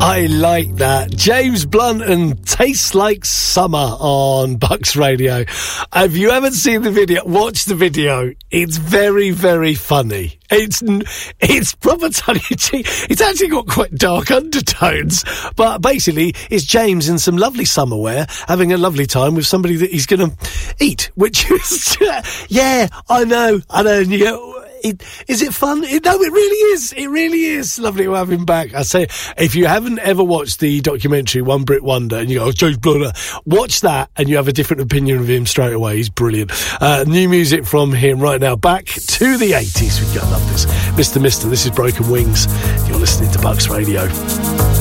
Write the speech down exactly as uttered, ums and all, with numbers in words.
I like that. James Blunt and Tastes Like Summer on Bucks Radio. If you haven't seen the video, watch the video. It's very, very funny. It's it's proper tongue-in-cheek. It's actually got quite dark undertones. But basically, it's James in some lovely summer wear, having a lovely time with somebody that he's going to eat, which is... yeah, I know, I know. And you go... It, is it fun? It, no, it really is. It really is lovely to have him back. I say, if you haven't ever watched the documentary One Brit Wonder and you go, oh, James Blunt, watch that and you have a different opinion of him straight away. He's brilliant. Uh, new music from him right now. Back to the eighties. We've got to love this. Mister Mister, this is Broken Wings. You're listening to Bucks Radio.